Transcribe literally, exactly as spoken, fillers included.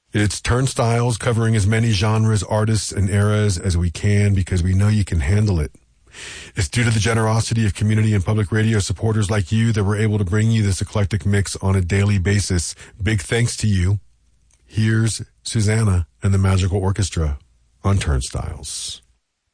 It's Turnstiles, covering as many genres, artists, and eras as we can because we know you can handle it. It's due to the generosity of community and public radio supporters like you that we're able to bring you this eclectic mix on a daily basis. Big thanks to you. Here's Susanna and the Magical Orchestra on Turnstiles.